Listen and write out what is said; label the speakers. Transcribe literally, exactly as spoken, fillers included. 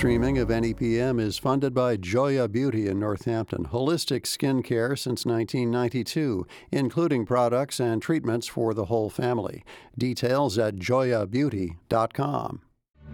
Speaker 1: streaming of N E P M is funded by Joya Beauty in Northampton, holistic skin care since nineteen ninety-two, including products and treatments for the whole family. Details at joya beauty dot com.